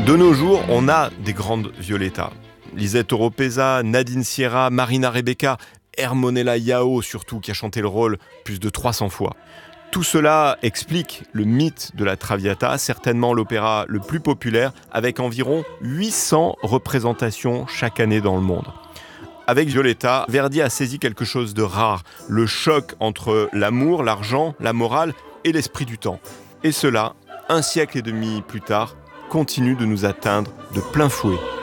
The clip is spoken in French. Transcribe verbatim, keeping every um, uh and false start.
De nos jours, on a des grandes Violetta. Lisette Oropesa, Nadine Sierra, Marina Rebecca, Ermonella Yao surtout, qui a chanté le rôle plus de trois cents fois. Tout cela explique le mythe de la Traviata, certainement l'opéra le plus populaire, avec environ huit cents représentations chaque année dans le monde. Avec Violetta, Verdi a saisi quelque chose de rare, le choc entre l'amour, l'argent, la morale et l'esprit du temps. Et cela, un siècle et demi plus tard, continue de nous atteindre de plein fouet.